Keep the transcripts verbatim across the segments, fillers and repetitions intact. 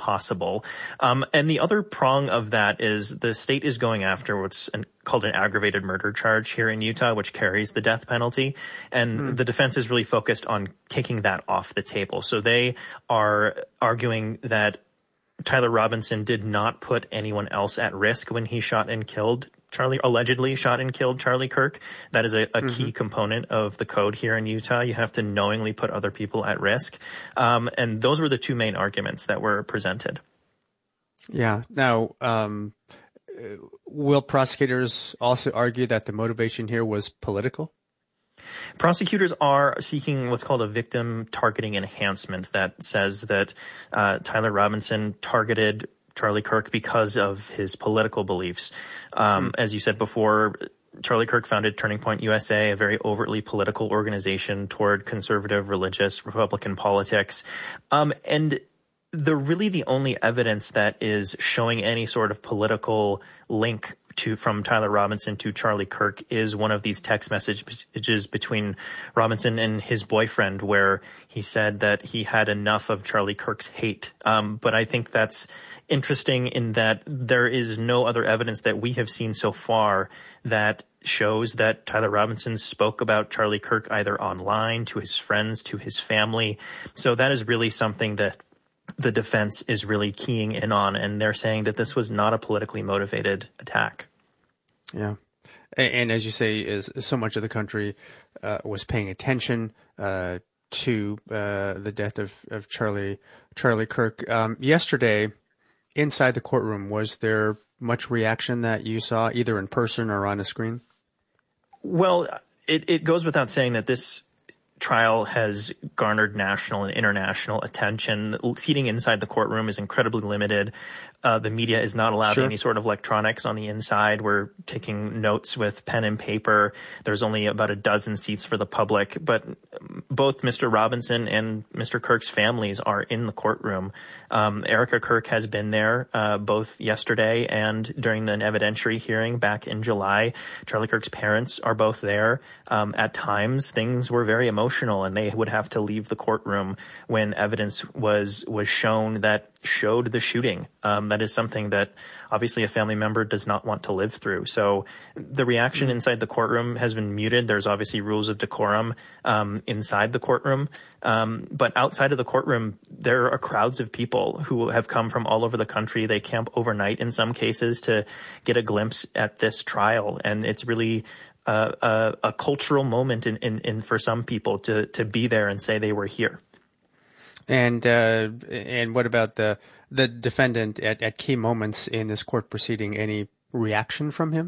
possible. Um, and the other prong of that is the state is going after what's an, called an aggravated murder charge here in Utah, which carries the death penalty. And mm. the defense is really focused on kicking that off the table. So they are arguing that Tyler Robinson did not put anyone else at risk when he shot and killed Charlie, allegedly shot and killed Charlie Kirk. That is a, a mm-hmm. key component of the code here in Utah. You have to knowingly put other people at risk. Um, and those were the two main arguments that were presented. Yeah. Now, um, will prosecutors also argue that the motivation here was political? Prosecutors are seeking what's called a victim targeting enhancement that says that uh, Tyler Robinson targeted Charlie Kirk because of his political beliefs. Um, mm. As you said before, Charlie Kirk founded Turning Point U S A, a very overtly political organization toward conservative, religious, Republican politics. Um, and the really the only evidence that is showing any sort of political link to from Tyler Robinson to Charlie Kirk is one of these text messages between Robinson and his boyfriend, where he said that he had enough of Charlie Kirk's hate. Um, but I think that's interesting in that there is no other evidence that we have seen so far that shows that Tyler Robinson spoke about Charlie Kirk either online, to his friends, to his family. So that is really something that the defense is really keying in on, and they're saying that this was not a politically motivated attack. Yeah. And, and as you say, is so much of the country uh, was paying attention uh, to uh, the death of, of Charlie Charlie Kirk. Um, yesterday, inside the courtroom, was there much reaction that you saw, either in person or on a screen? Well, it, it goes without saying that this trial has garnered national and international attention. Seating inside the courtroom is incredibly limited. Uh, the media is not allowed Sure. any sort of electronics on the inside. We're taking notes with pen and paper. There's only about a dozen seats for the public, but both Mister Robinson and Mister Kirk's families are in the courtroom. Um, Erica Kirk has been there uh, both yesterday and during an evidentiary hearing back in July. Charlie Kirk's parents are both there. Um, at times, things were very emotional, and they would have to leave the courtroom when evidence was was shown that showed the shooting. Um, that is something that obviously a family member does not want to live through. So the reaction inside the courtroom has been muted. There's obviously rules of decorum um, inside the courtroom. Um, but outside of the courtroom, there are crowds of people who have come from all over the country. They camp overnight in some cases to get a glimpse at this trial. And it's really uh, a, a cultural moment in, in, in for some people to, to be there and say they were here. And uh, and what about the the defendant at, at key moments in this court proceeding? Any reaction from him?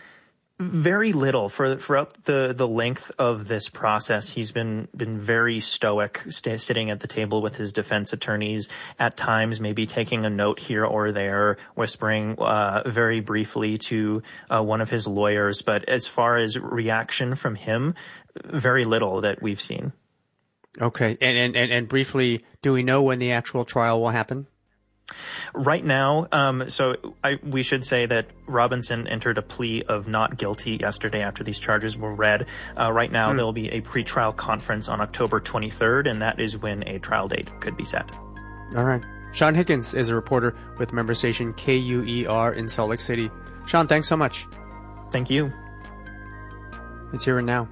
Very little. For throughout the, the length of this process, he's been been very stoic, st- sitting at the table with his defense attorneys. At times, maybe taking a note here or there, whispering uh, very briefly to uh, one of his lawyers. But as far as reaction from him, very little that we've seen. Okay. And, and, and briefly, do we know when the actual trial will happen? Right now, um, so I, we should say that Robinson entered a plea of not guilty yesterday after these charges were read. Uh, right now, mm. there will be a pretrial conference on October twenty-third, and that is when a trial date could be set. All right. Sean Higgins is a reporter with member station K U E R in Salt Lake City. Sean, thanks so much. Thank you. It's Here and Now.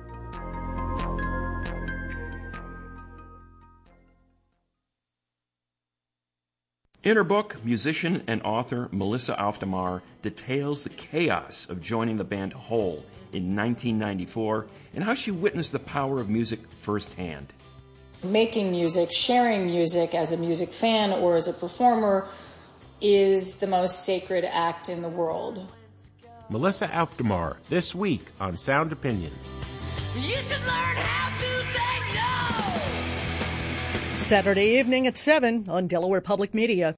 In her book, musician and author Melissa Auf der Maar details the chaos of joining the band Hole in nineteen ninety-four and how she witnessed the power of music firsthand. Making music, sharing music as a music fan or as a performer is the most sacred act in the world. Melissa Auf der Maar, this week on Sound Opinions. You should learn how to say no! Saturday evening at seven on Delaware Public Media.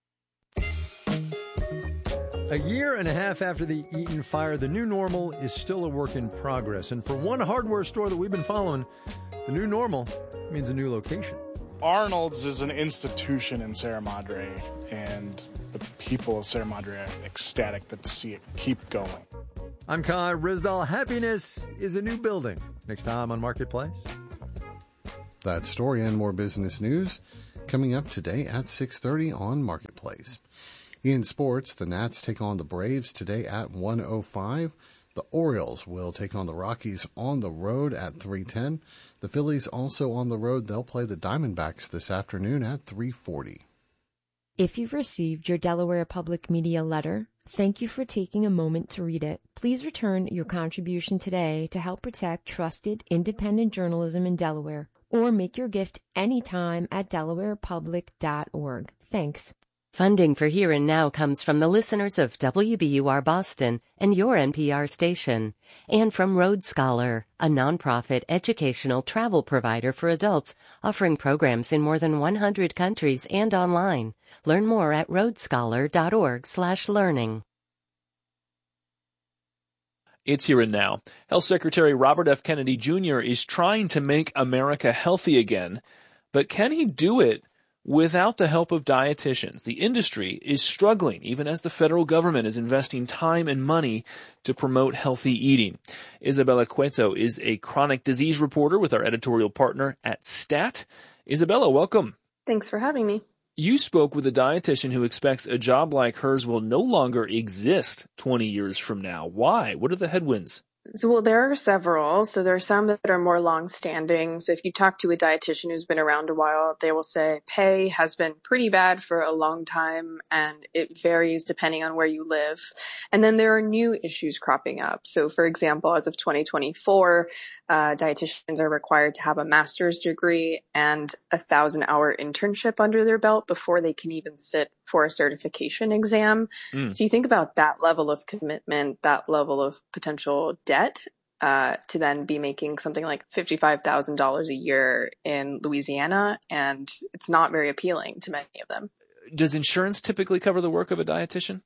A year and a half after the Eaton fire, the new normal is still a work in progress. And for one hardware store that we've been following, the new normal means a new location. Arnold's is an institution in Sierra Madre, and the people of Sierra Madre are ecstatic to see it keep going. I'm Kai Rizdal. Happiness is a new building. Next time on Marketplace. That story and more business news coming up today at six thirty on Marketplace. In sports, the Nats take on the Braves today at one oh five. The Orioles will take on the Rockies on the road at three ten. The Phillies also on the road. They'll play the Diamondbacks this afternoon at three forty. If you've received your Delaware Public Media letter, thank you for taking a moment to read it. Please return your contribution today to help protect trusted, independent journalism in Delaware, or make your gift anytime at delaware public dot org. Thanks. Funding for Here and Now comes from the listeners of W B U R Boston and your N P R station, and from Road Scholar, a nonprofit educational travel provider for adults offering programs in more than one hundred countries and online. Learn more at road scholar dot org slash learning. It's Here and Now. Health Secretary Robert F. Kennedy Junior is trying to make America healthy again, but can he do it without the help of dietitians? The industry is struggling, even as the federal government is investing time and money to promote healthy eating. Isabella Cueto is a chronic disease reporter with our editorial partner at STAT. Isabella, welcome. Thanks for having me. You spoke with a dietitian who expects a job like hers will no longer exist twenty years from now. Why? What are the headwinds? So, well, there are several. So there are some that are more long-standing. So if you talk to a dietitian who's been around a while, they will say pay has been pretty bad for a long time, and it varies depending on where you live. And then there are new issues cropping up. So, for example, as of twenty twenty-four, uh, dietitians are required to have a master's degree and a thousand-hour internship under their belt before they can even sit for a certification exam. Mm. So you think about that level of commitment, that level of potential debt, uh, to then be making something like fifty-five thousand dollars a year in Louisiana, and it's not very appealing to many of them. Does insurance typically cover the work of a dietitian?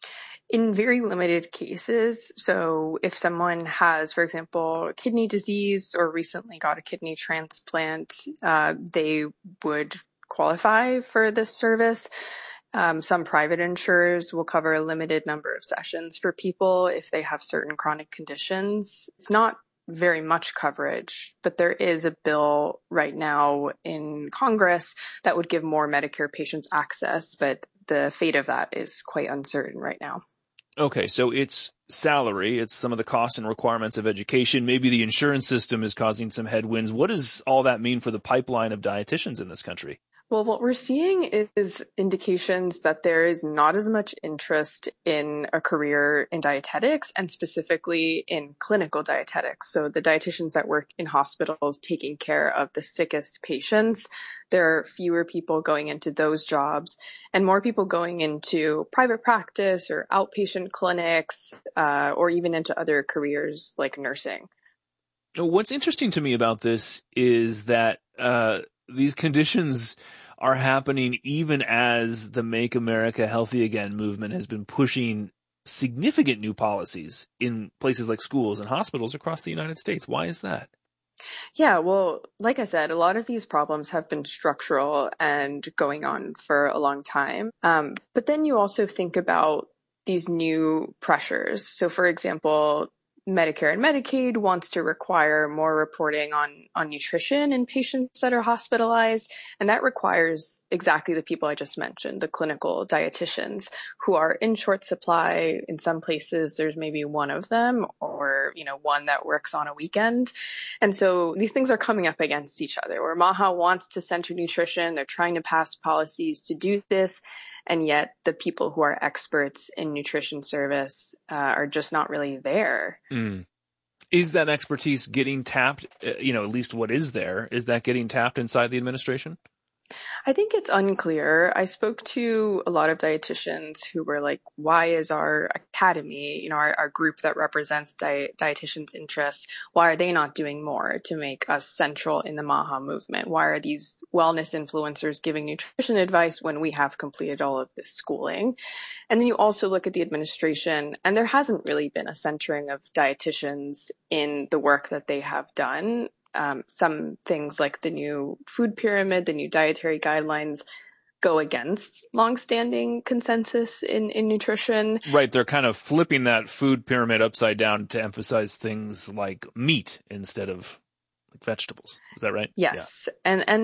In very limited cases. So if someone has, for example, kidney disease or recently got a kidney transplant, uh, they would qualify for this service. Um, some private insurers will cover a limited number of sessions for people if they have certain chronic conditions. It's not very much coverage, but there is a bill right now in Congress that would give more Medicare patients access, but the fate of that is quite uncertain right now. Okay, so it's salary, it's some of the costs and requirements of education. Maybe the insurance system is causing some headwinds. What does all that mean for the pipeline of dietitians in this country? Well, what we're seeing is indications that there is not as much interest in a career in dietetics, and specifically in clinical dietetics. So the dietitians that work in hospitals taking care of the sickest patients, there are fewer people going into those jobs and more people going into private practice or outpatient clinics, uh, or even into other careers like nursing. What's interesting to me about this is that uh, these conditions are happening even as the Make America Healthy Again movement has been pushing significant new policies in places like schools and hospitals across the United States. Why is that? Yeah, well, like I said, a lot of these problems have been structural and going on for a long time. Um, but then you also think about these new pressures. So, for example, Medicare and Medicaid wants to require more reporting on, on nutrition in patients that are hospitalized. And that requires exactly the people I just mentioned, the clinical dietitians who are in short supply. In some places, there's maybe one of them or, you know, one that works on a weekend. And so these things are coming up against each other where MAHA wants to center nutrition. They're trying to pass policies to do this. And yet the people who are experts in nutrition service uh, are just not really there. Mm. Is that expertise getting tapped? Uh, you know, at least what is there? Is that getting tapped inside the administration? I think it's unclear. I spoke to a lot of dietitians who were like, why is our academy, you know, our, our group that represents diet, dietitians' interests, why are they not doing more to make us central in the MAHA movement? Why are these wellness influencers giving nutrition advice when we have completed all of this schooling? And then you also look at the administration, and there hasn't really been a centering of dietitians in the work that they have done. Um, some things like the new food pyramid, the new dietary guidelines go against longstanding consensus in, in nutrition. Right. They're kind of flipping that food pyramid upside down to emphasize things like meat instead of like vegetables. Is that right? Yes. Yeah. And, and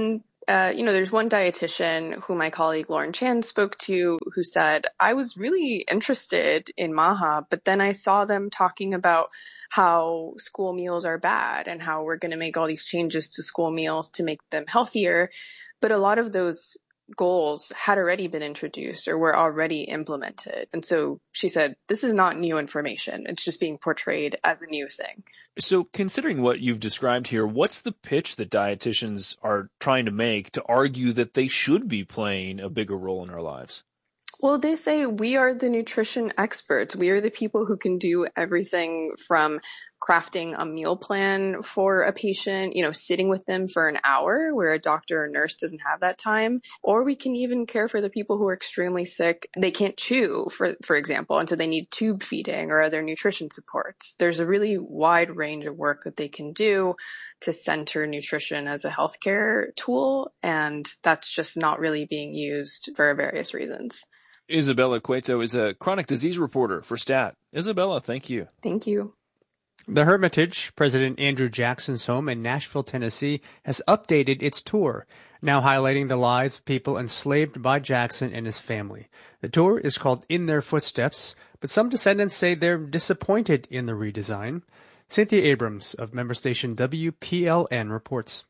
Uh, you know, there's one dietitian who my colleague Lauren Chan spoke to who said, I was really interested in MAHA, but then I saw them talking about how school meals are bad and how we're going to make all these changes to school meals to make them healthier. But a lot of those goals had already been introduced or were already implemented. And so she said, this is not new information. It's just being portrayed as a new thing. So considering what you've described here, what's the pitch that dietitians are trying to make to argue that they should be playing a bigger role in our lives? Well, they say we are the nutrition experts. We are the people who can do everything from crafting a meal plan for a patient, you know, sitting with them for an hour where a doctor or nurse doesn't have that time. Or we can even care for the people who are extremely sick. They can't chew, for, for example, and so they need tube feeding or other nutrition supports. There's a really wide range of work that they can do to center nutrition as a healthcare tool. And that's just not really being used for various reasons. Isabella Cueto is a chronic disease reporter for STAT. Isabella, thank you. Thank you. The Hermitage, President Andrew Jackson's home in Nashville, Tennessee, has updated its tour, now highlighting the lives of people enslaved by Jackson and his family. The tour is called In Their Footsteps, but some descendants say they're disappointed in the redesign. Cynthia Abrams of member station W P L N reports.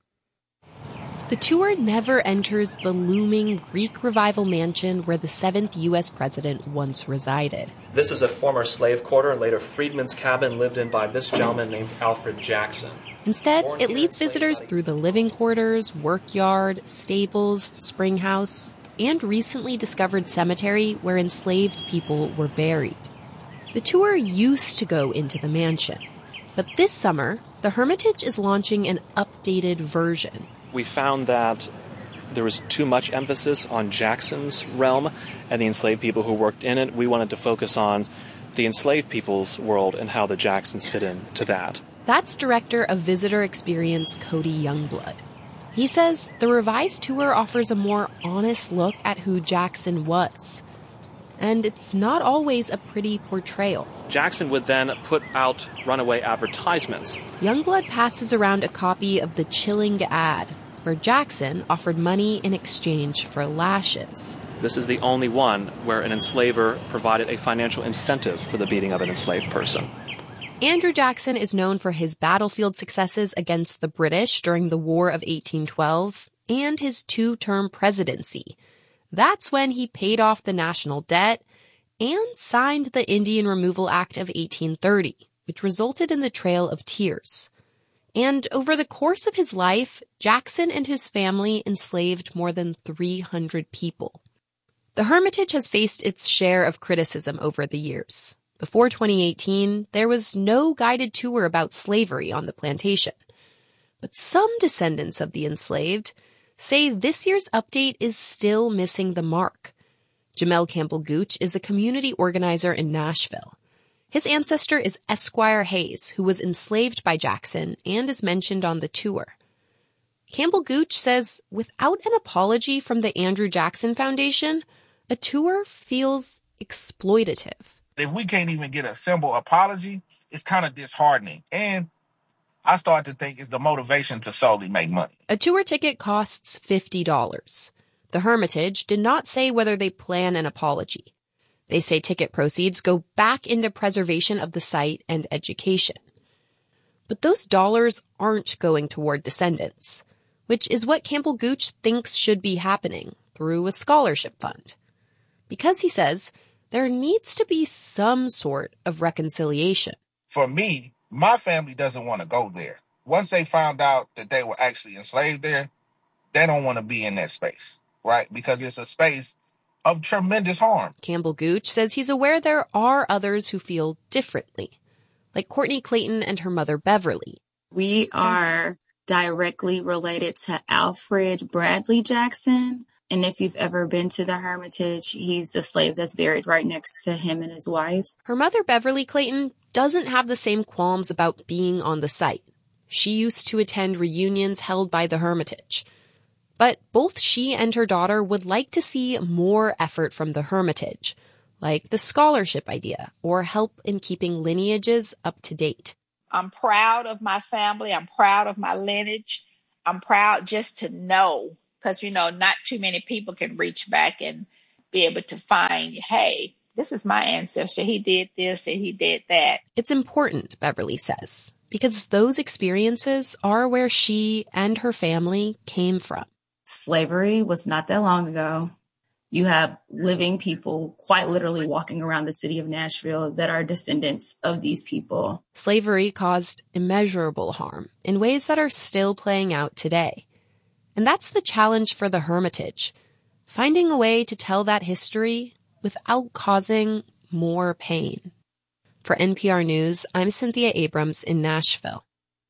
The tour never enters the looming Greek Revival mansion where the seventh U S president once resided. This is a former slave quarter, later freedman's cabin lived in by this gentleman named Alfred Jackson. Instead, it leads visitors through the living quarters, workyard, stables, spring house, and recently discovered cemetery where enslaved people were buried. The tour used to go into the mansion, but this summer, the Hermitage is launching an updated version. We found that there was too much emphasis on Jackson's realm and the enslaved people who worked in it. We wanted to focus on the enslaved people's world and how the Jacksons fit into that. That's Director of Visitor Experience Cody Youngblood. He says the revised tour offers a more honest look at who Jackson was. And it's not always a pretty portrayal. Jackson would then put out runaway advertisements. Youngblood passes around a copy of the chilling ad, where Jackson offered money in exchange for lashes. This is the only one where an enslaver provided a financial incentive for the beating of an enslaved person. Andrew Jackson is known for his battlefield successes against the British during the War of eighteen twelve and his two-term presidency. That's when he paid off the national debt and signed the Indian Removal Act of eighteen thirty, which resulted in the Trail of Tears. And over the course of his life, Jackson and his family enslaved more than three hundred people. The Hermitage has faced its share of criticism over the years. Before twenty eighteen, there was no guided tour about slavery on the plantation. But some descendants of the enslaved say this year's update is still missing the mark. Jamel Campbell Gooch is a community organizer in Nashville. His ancestor is Esquire Hayes, who was enslaved by Jackson and is mentioned on the tour. Campbell Gooch says without an apology from the Andrew Jackson Foundation, a tour feels exploitative. If we can't even get a simple apology, it's kind of disheartening. And I start to think it's the motivation to solely make money. A tour ticket costs fifty dollars. The Hermitage did not say whether they plan an apology. They say ticket proceeds go back into preservation of the site and education. But those dollars aren't going toward descendants, which is what Campbell Gooch thinks should be happening through a scholarship fund. Because, he says, there needs to be some sort of reconciliation. For me, my family doesn't want to go there. Once they found out that they were actually enslaved there, they don't want to be in that space, right? Because it's a space of tremendous harm. Campbell Gooch says he's aware there are others who feel differently, like Courtney Clayton and her mother Beverly. We are directly related to Alfred Bradley Jackson. And if you've ever been to the Hermitage, he's the slave that's buried right next to him and his wife. Her mother, Beverly Clayton, doesn't have the same qualms about being on the site. She used to attend reunions held by the Hermitage. But both she and her daughter would like to see more effort from the Hermitage, like the scholarship idea or help in keeping lineages up to date. I'm proud of my family. I'm proud of my lineage. I'm proud just to know because, you know, not too many people can reach back and be able to find, hey, this is my ancestor. He did this and he did that. It's important, Beverly says, because those experiences are where she and her family came from. Slavery was not that long ago. You have living people quite literally walking around the city of Nashville that are descendants of these people. Slavery caused immeasurable harm in ways that are still playing out today. And that's the challenge for the Hermitage, finding a way to tell that history without causing more pain. For N P R News, I'm Cynthia Abrams in Nashville.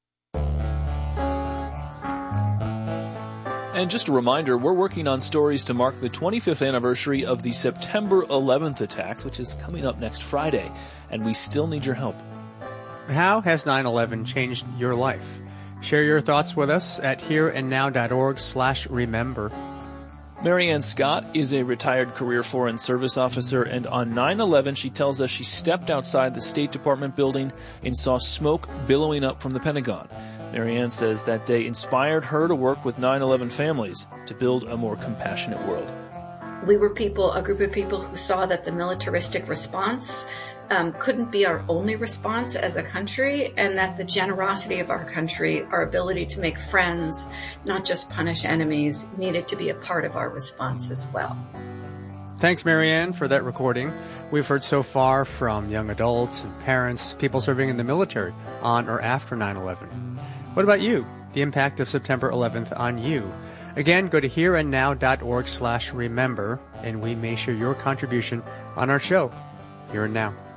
And just a reminder, we're working on stories to mark the twenty-fifth anniversary of the September eleventh attacks, which is coming up next Friday, and we still need your help. How has nine eleven changed your life? Share your thoughts with us at hereandnow.org slash remember. Marianne Scott is a retired career Foreign Service officer, and on nine eleven, she tells us she stepped outside the State Department building and saw smoke billowing up from the Pentagon. Marianne says that day inspired her to work with nine eleven families to build a more compassionate world. We were people, a group of people who saw that the militaristic response um, couldn't be our only response as a country, and that the generosity of our country, our ability to make friends, not just punish enemies, needed to be a part of our response as well. Thanks, Marianne, for that recording. We've heard so far from young adults and parents, people serving in the military on or after nine eleven. What about you? The impact of September eleventh on you? Again, go to hereandnow.org slash remember, and we may share your contribution on our show, Here and Now.